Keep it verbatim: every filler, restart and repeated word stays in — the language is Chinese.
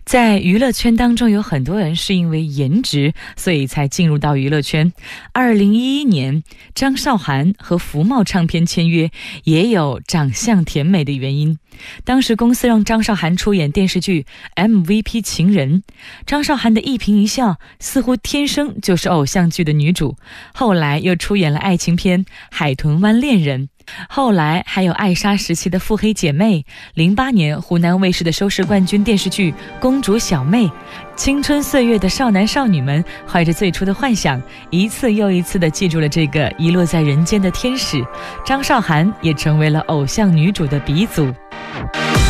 在娱乐圈当中，有很多人是因为颜值，所以才进入到娱乐圈。二零一一年，张韶涵和福茂唱片签约，也有长相甜美的原因。当时公司让张韶涵出演电视剧 M V P 情人，张韶涵的一颦一笑似乎天生就是偶像剧的女主，后来又出演了爱情片《海豚湾恋人》，后来还有艾莎时期的腹黑姐妹，零八年湖南卫视的收视冠军电视剧《公主小妹》，青春岁月的少男少女们怀着最初的幻想，一次又一次地记住了这个遗落在人间的天使。张韶涵也成为了偶像女主的鼻祖。